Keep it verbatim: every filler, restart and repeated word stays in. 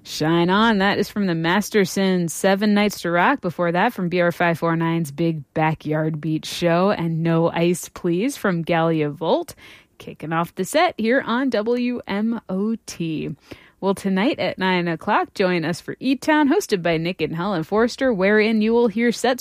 Shine On, that is from the Mastersons' Seven Nights to Rock. Before that, from B R five forty-nine's Big Backyard Beat Show, and No Ice Please from Gallia Volt. Kicking off the set here on W M O T. Well, tonight at nine o'clock, join us for E-Town, hosted by Nick and Helen Forster, wherein you will hear sets